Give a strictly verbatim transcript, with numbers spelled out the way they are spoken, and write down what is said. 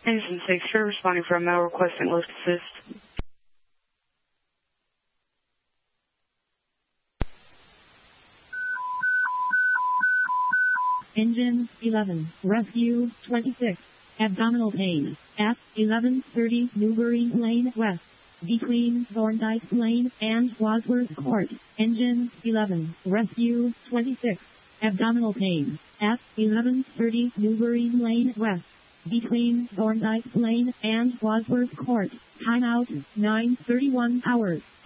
Engine six, sure, responding for a mail requesting lift assist. Engine eleven, rescue twenty-six, abdominal pain, at eleven thirty Newbury Lane West, between Thorndike Lane and Wadsworth Court. Engine eleven, rescue twenty-six, abdominal pain, at eleven thirty Newbury Lane West, between Thorndike Lane and Wadsworth Court. Timeout, nine thirty-one hours.